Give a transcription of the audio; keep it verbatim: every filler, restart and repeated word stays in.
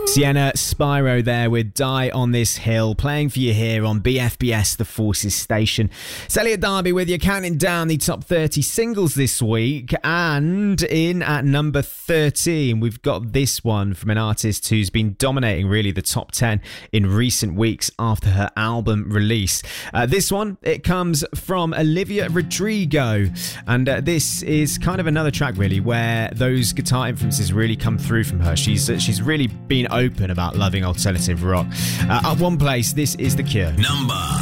Sienna Spyro there with Die on This Hill, playing for you here on B F B S The Forces station. It's Elliot Darby with you, counting down the top thirty singles this week. And in at number thirteen, we've got this one from an artist who's been dominating really the top ten in recent weeks after her album release. Uh, this one, it comes from Olivia Rodrigo. And uh, this is kind of another track really where those guitar influences really come through from her. She's, uh, she's really been open about loving alternative rock. Uh, at one place, this is The Cure. Number